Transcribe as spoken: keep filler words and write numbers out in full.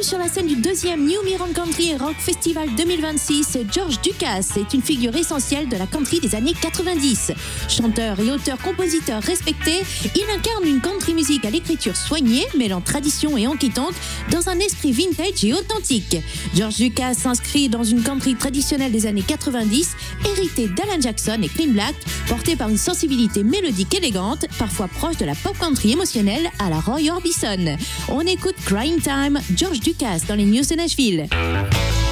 sur la scène du deuxième New Miron Country Rock Festival deux mille vingt-six, George Dukas est une figure essentielle de la country des années quatre-vingt-dix. Chanteur et auteur-compositeur respecté, il incarne une country music à l'écriture soignée, mêlant tradition et honky-tonk dans un esprit vintage et authentique. George Dukas s'inscrit dans une country traditionnelle des années quatre-vingt-dix, héritée d'Alan Jackson et Clean Black, portée par une sensibilité mélodique élégante, parfois proche de la pop country émotionnelle à la Roy Orbison. On écoute Crying Time, George Dukas dans les News de Nashville.